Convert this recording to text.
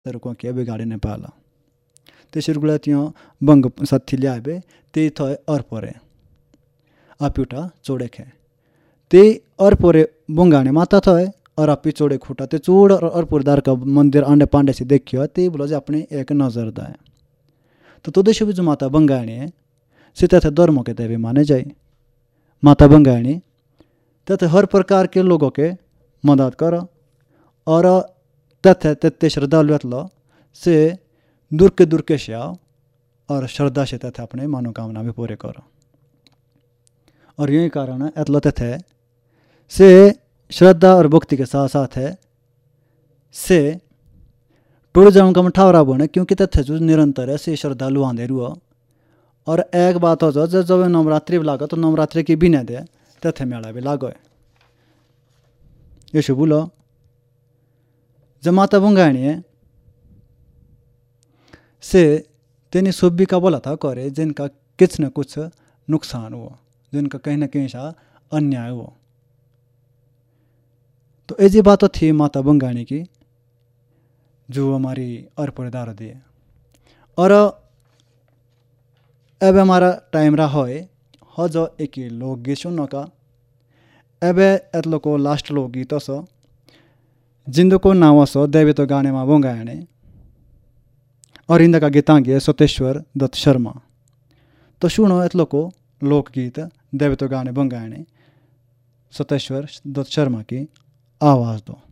को के बिगाड़ी ने पाला तेसुरगुला त्यो बंग सत्थी ल्याबे ते थय अर्पोरे आप्युटा चोड़े खे ते अर्पोरे बुंगाने माता थय और आपी चोड़े खूटा ते चूड़ और अर्पुरदार का मंदिर आंडे पांडे से देखियो ते बोला जे अपने एक नजर दाए तो देश भी जो माता बंगाणी है सीता थे धर्म के देवी माने जाए माता बंगाणी तथे हर प्रकार के लोगों के मदद करो और तथे तथे श्रद्धालु से दूर के से आओ और श्रद्धा से तथे अपने मनोकामना भी पूरे करो और यही कारण है एतलो तथे से श्रद्धा और भक्ति के साथ साथ है से टूरिज्म का मठावरा बने क्योंकि तथे जो निरंतर है से श्रद्धालु आंधे रुआ और एक बात हो जब जब नवरात्रि भी लागो तो नवरात्रि की भी नहीं दे तथे मेला भी लागो है यशु बोलो जब माता बंगाणी है से तेनी सुब्बी का बोला था करे जिनका कुछ न कुछ नुकसान हुआ जिनका कहीं न कहीं सा अन्याय हुआ तो ऐसी बात तो थी माता बंगाणी की जो हमारी अर्पणदार दी और अब हमारा टाइम रहा है हो जो एक लोकगीत सुनने का अब एतलो को लास्ट लोकगीत सो जिंदो को नाव सो देवी तो गाने में बंगाणे और इंदा का गीतांगी सतेश्वर दत्त शर्मा तो सुनो एतलो को लोकगीत देवी तो गाने बंगाणे सतेश्वर दत्त शर्मा की आवाज़ दो।